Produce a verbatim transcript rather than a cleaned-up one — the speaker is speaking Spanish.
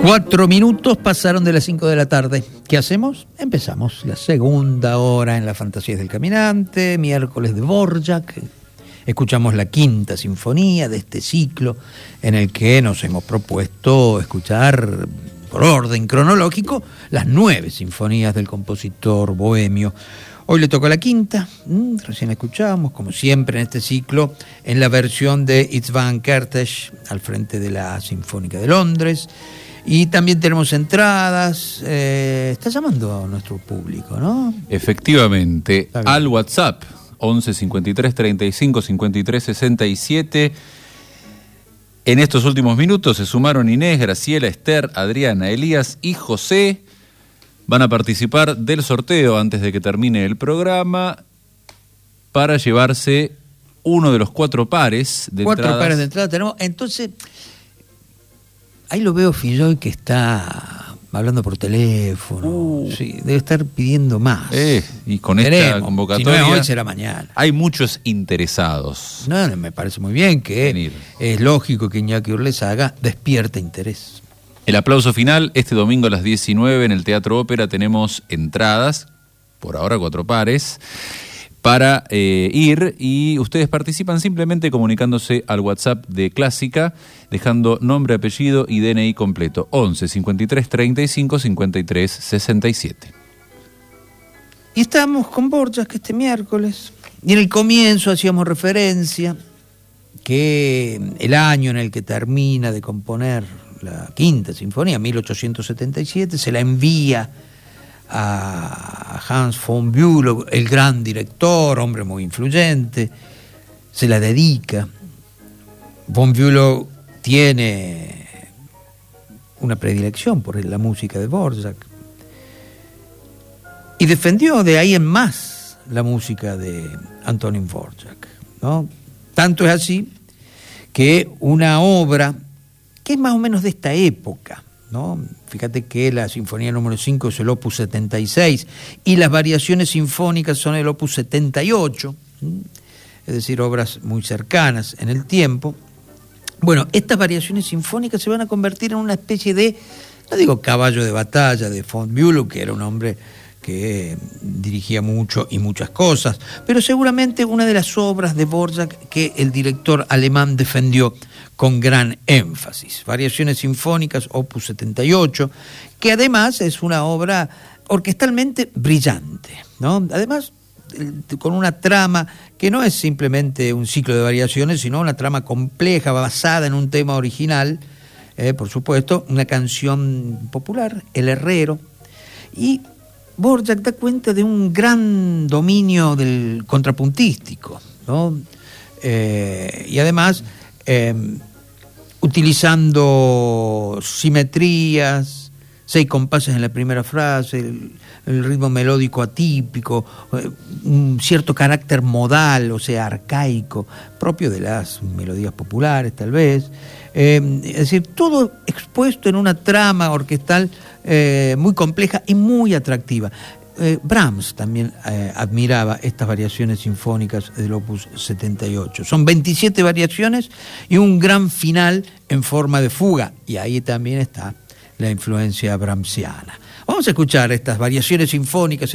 Cuatro minutos pasaron de las cinco de la tarde. ¿Qué hacemos? Empezamos la segunda hora en las Fantasías del Caminante, miércoles de Dvorak. Escuchamos la quinta sinfonía de este ciclo en el que nos hemos propuesto escuchar por orden cronológico las nueve sinfonías del compositor bohemio. Hoy le tocó la quinta, mm, recién escuchábamos, como siempre en este ciclo, en la versión de István Kertész al frente de la Sinfónica de Londres. Y también tenemos entradas. Eh, está llamando a nuestro público, ¿no? Efectivamente, al WhatsApp once cincuenta y tres treinta y cinco cincuenta y tres sesenta y siete. En estos últimos minutos se sumaron Inés, Graciela, Esther, Adriana, Elías y José. Van a participar del sorteo antes de que termine el programa para llevarse uno de los cuatro pares de cuatro entradas. pares de entradas tenemos. Entonces, ahí lo veo Filloy que está hablando por teléfono. Uh. Sí, debe estar pidiendo más. Eh, y con Tenemos. esta convocatoria. Si no es hoy, será mañana. Hay muchos interesados. No, me parece muy bien que venir. Es lógico que Iñaki Urlesaga despierte interés. El aplauso final, este domingo a las diecinueve en el Teatro Ópera tenemos entradas, por ahora cuatro pares, para eh, ir, y ustedes participan simplemente comunicándose al WhatsApp de Clásica, dejando nombre, apellido y D N I completo, once cincuenta y tres treinta y cinco cincuenta y tres sesenta y siete. Y estamos con Dvorak este miércoles, y en el comienzo hacíamos referencia que el año en el que termina de componer la quinta sinfonía, mil ochocientos setenta y siete, se la envía a Hans von Bülow, el gran director, hombre muy influyente, se la dedica. Von Bülow tiene una predilección por la música de Dvorak y defendió de ahí en más la música de Antonín Dvorak, ¿no? Tanto es así que una obra que es más o menos de esta época, ¿no? Fíjate que la sinfonía número cinco es el opus setenta y seis y las variaciones sinfónicas son el opus setenta y ocho, ¿sí? Es decir, obras muy cercanas en el tiempo. Bueno, estas variaciones sinfónicas se van a convertir en una especie de, no digo caballo de batalla de von Bülow, que era un hombre que dirigía mucho y muchas cosas, pero seguramente una de las obras de Dvorak que el director alemán defendió con gran énfasis. Variaciones sinfónicas, opus setenta y ocho, que además es una obra orquestalmente brillante, ¿no? Además, con una trama que no es simplemente un ciclo de variaciones, sino una trama compleja, basada en un tema original, eh, por supuesto, una canción popular, El Herrero, y Dvorak da cuenta de un gran dominio del contrapuntístico, ¿no? Eh, y además, eh, utilizando simetrías, seis compases en la primera frase, el, el ritmo melódico atípico, eh, un cierto carácter modal, o sea, arcaico, propio de las melodías populares, tal vez. Eh, es decir, todo expuesto en una trama orquestal eh, muy compleja y muy atractiva. Eh, Brahms también eh, admiraba estas variaciones sinfónicas del opus setenta y ocho. Son veintisiete variaciones y un gran final en forma de fuga, y ahí también está la influencia brahmsiana. Vamos a escuchar estas variaciones sinfónicas